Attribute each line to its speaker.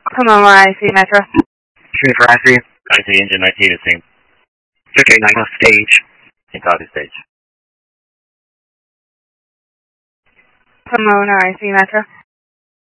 Speaker 1: Pomona IC Metro.
Speaker 2: Tree for I3.
Speaker 3: IC engine 19 is same.
Speaker 2: Okay, 9 off stage.
Speaker 3: In copy stage.
Speaker 1: Pomona IC Metro.